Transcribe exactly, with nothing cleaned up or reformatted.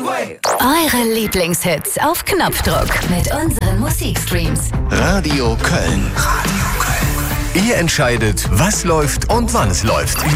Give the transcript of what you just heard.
Eure Lieblingshits auf Knopfdruck mit unseren Musikstreams. Radio Köln. Radio Köln. Ihr entscheidet, was läuft und wann es läuft.